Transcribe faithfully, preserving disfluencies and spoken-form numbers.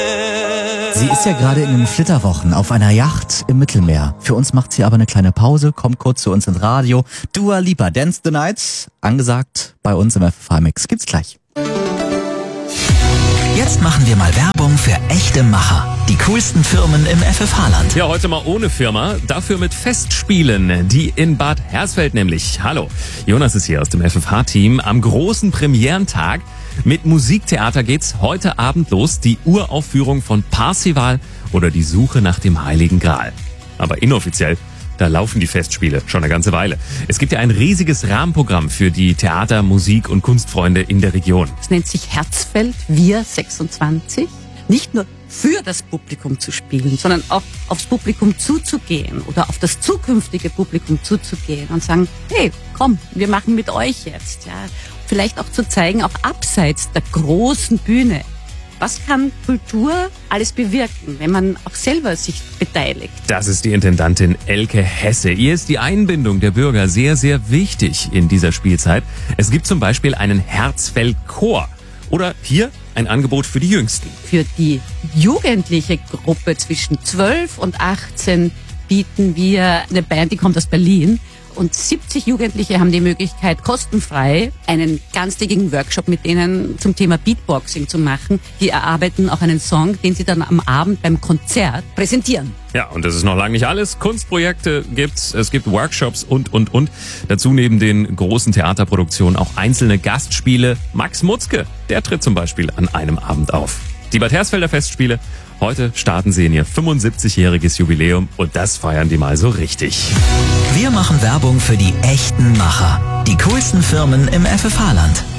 Sie ist ja gerade in den Flitterwochen auf einer Yacht im Mittelmeer. Für uns macht sie aber eine kleine Pause, kommt kurz zu uns ins Radio. Dua Lipa, Dance the Night, angesagt bei uns im F F H-Mix. Gibt's gleich. Jetzt machen wir mal Werbung für echte Macher. Die coolsten Firmen im F F H-Land. Ja, heute mal ohne Firma, dafür mit Festspielen, die in Bad Hersfeld nämlich. Hallo, Jonas ist hier aus dem F F H-Team am großen Premierentag. Mit Musiktheater geht's heute Abend los, die Uraufführung von Parzival oder die Suche nach dem Heiligen Gral. Aber inoffiziell, da laufen die Festspiele schon eine ganze Weile. Es gibt ja ein riesiges Rahmenprogramm für die Theater-, Musik- und Kunstfreunde in der Region. Es nennt sich Herzfeld Wir sechsundzwanzig. Nicht nur für das Publikum zu spielen, sondern auch aufs Publikum zuzugehen oder auf das zukünftige Publikum zuzugehen und sagen, hey, komm, wir machen mit euch jetzt. Ja. Vielleicht auch zu zeigen, auch abseits der großen Bühne, was kann Kultur alles bewirken, wenn man auch selber sich beteiligt? Das ist die Intendantin Elke Hesse. Ihr ist die Einbindung der Bürger sehr, sehr wichtig in dieser Spielzeit. Es gibt zum Beispiel einen Herzfeld-Chor. Oder hier ein Angebot für die Jüngsten. Für die jugendliche Gruppe zwischen zwölf und achtzehn bieten wir eine Band, die kommt aus Berlin. Und siebzig Jugendliche haben die Möglichkeit, kostenfrei einen ganztägigen Workshop mit denen zum Thema Beatboxing zu machen. Die erarbeiten auch einen Song, den sie dann am Abend beim Konzert präsentieren. Ja, und das ist noch lange nicht alles. Kunstprojekte gibt's, es gibt Workshops und, und, und. Dazu neben den großen Theaterproduktionen auch einzelne Gastspiele. Max Mutzke, der tritt zum Beispiel an einem Abend auf. Die Bad Hersfelder Festspiele, heute starten sie in ihr fünfundsiebzigjähriges Jubiläum und das feiern die mal so richtig. Wir machen Werbung für die echten Macher. Die coolsten Firmen im F F H-Land.